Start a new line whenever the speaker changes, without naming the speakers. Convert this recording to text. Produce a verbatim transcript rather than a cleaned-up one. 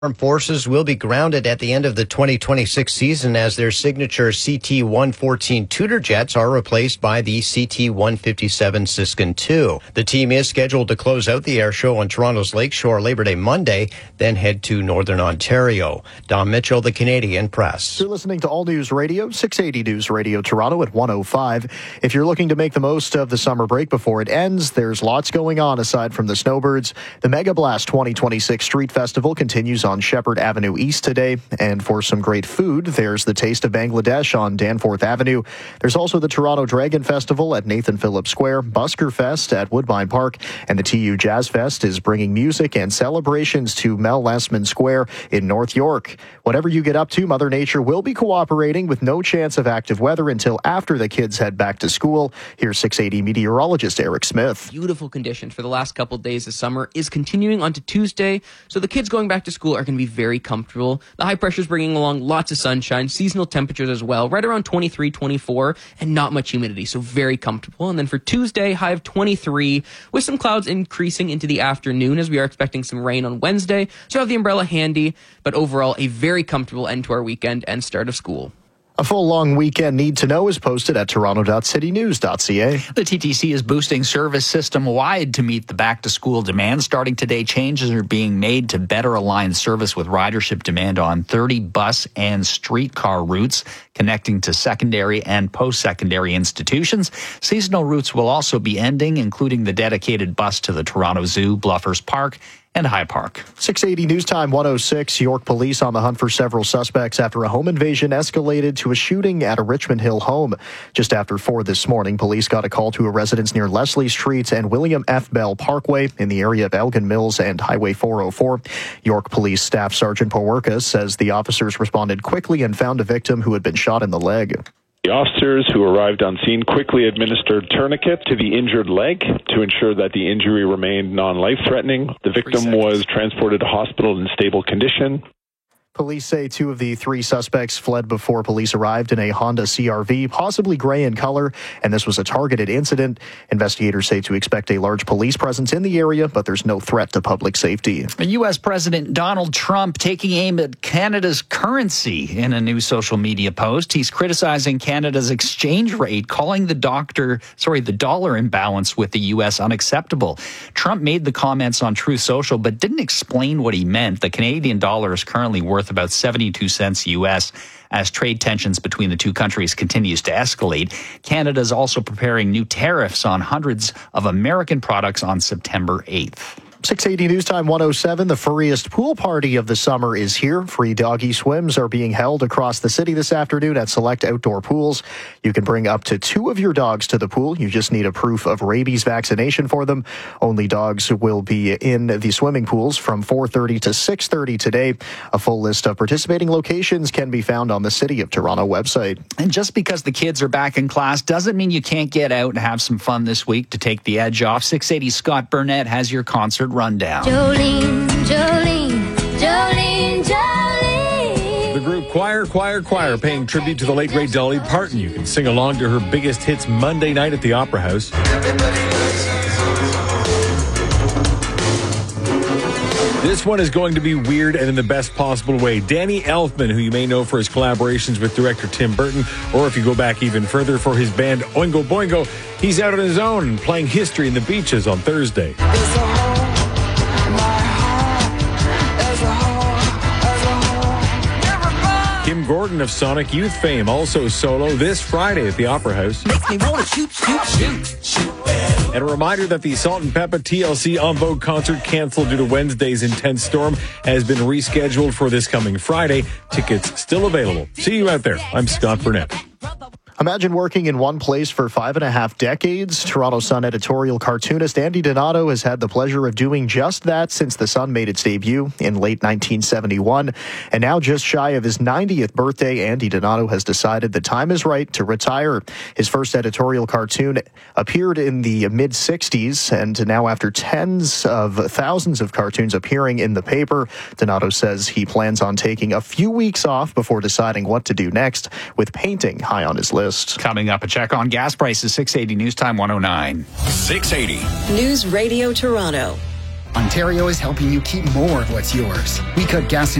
Armed Forces will be grounded at the end of the twenty twenty-six season as their signature C T one fourteen Tudor jets are replaced by the C T one fifty-seven Siskin two. The team is scheduled to close out the air show on Toronto's Lakeshore Labor Day Monday, then head to Northern Ontario. Don Mitchell, the Canadian Press.
You're listening to All News Radio, six eighty News Radio Toronto at one oh five. If you're looking to make the most of the summer break before it ends, there's lots going on aside from the snowbirds. The Mega Blast twenty twenty-six Street Festival continues on on Shepherd Avenue East today. And for some great food, there's the Taste of Bangladesh on Danforth Avenue. There's also the Toronto Dragon Festival at Nathan Phillips Square, Busker Fest at Woodbine Park, and the T U Jazz Fest is bringing music and celebrations to Mel Lessman Square in North York. Whatever you get up to, Mother Nature will be cooperating with no chance of active weather until after the kids head back to school. Here's six eighty meteorologist Eric Smith.
Beautiful conditions for the last couple of days of summer is continuing onto Tuesday, so the kids going back to school are going to be very comfortable. The high pressure is bringing along lots of sunshine, seasonal temperatures as well, right around twenty-three, twenty-four, and not much humidity, so very comfortable. And then for Tuesday, high of twenty-three, with some clouds increasing into the afternoon as we are expecting some rain on Wednesday, so have the umbrella handy, but overall a very comfortable end to our weekend and start of school.
A full long weekend need to know is posted at toronto dot city news dot c a.
The T T C is boosting service system-wide to meet the back-to-school demand. Starting today, changes are being made to better align service with ridership demand on thirty bus and streetcar routes connecting to secondary and post-secondary institutions. Seasonal routes will also be ending, including the dedicated bus to the Toronto Zoo, Bluffers Park, and High Park.
six eighty News Time one oh six. York police on the hunt for several suspects after a home invasion escalated to a shooting at a Richmond Hill home. Just after four this morning, police got a call to a residence near Leslie Street and William F. Bell Parkway in the area of Elgin Mills and Highway four oh four. York Police Staff Sergeant Powerka says the officers responded quickly and found a victim who had been shot in the leg.
The officers who arrived on scene quickly administered tourniquet to the injured leg to ensure that the injury remained non-life-threatening. The victim was transported to hospital in stable condition.
Police say two of the three suspects fled before police arrived in a Honda C R V, possibly gray in color, and this was a targeted incident. Investigators say to expect a large police presence in the area, but there's no threat to public safety.
U S President Donald Trump taking aim at Canada's currency in a new social media post. He's criticizing Canada's exchange rate, calling the doctor, sorry, the dollar imbalance with the U S unacceptable. Trump made the comments on Truth Social, but didn't explain what he meant. The Canadian dollar is currently worth about seventy-two cents U S as trade tensions between the two countries continues to escalate. Canada is also preparing new tariffs on hundreds of American products on September eighth.
six eighty News Time one oh seven. The furriest pool party of the summer is here. Free doggy swims are being held across the city this afternoon at select outdoor pools. You can bring up to two of your dogs to the pool. You just need a proof of rabies vaccination for them. Only dogs will be in the swimming pools from four thirty to six thirty today. A full list of participating locations can be found on the City of Toronto website.
And just because the kids are back in class doesn't mean you can't get out and have some fun this week to take the edge off. six eighty Scott Burnett has your concert rundown.
Jolene, Jolene, Jolene, Jolene.
The group Choir, Choir, Choir paying tribute to the late great Dolly Parton. You can sing along to her biggest hits Monday night at the Opera House. This one is going to be weird and in the best possible way. Danny Elfman, who you may know for his collaborations with director Tim Burton, or if you go back even further for his band Oingo Boingo, he's out on his own and playing History in the Beaches on Thursday. Kim Gordon of Sonic Youth fame, also solo this Friday at the Opera House.
Makes me want to shoot, shoot, shoot, shoot.
And a reminder that the Salt and Peppa T L C En Vogue concert canceled due to Wednesday's intense storm has been rescheduled for this coming Friday. Tickets still available. See you out there. I'm Scott Burnett.
Imagine working in one place for five and a half decades. Toronto Sun editorial cartoonist Andy Donato has had the pleasure of doing just that since the Sun made its debut in late nineteen seventy-one. And now, just shy of his ninetieth birthday, Andy Donato has decided the time is right to retire. His first editorial cartoon appeared in the mid-sixties, and now after tens of thousands of cartoons appearing in the paper, Donato says he plans on taking a few weeks off before deciding what to do next, with painting high on his list.
Coming up, a check on gas prices, six eighty News Time one oh nine.
six eighty
News Radio Toronto.
Ontario is helping you keep more of what's yours. We cut gas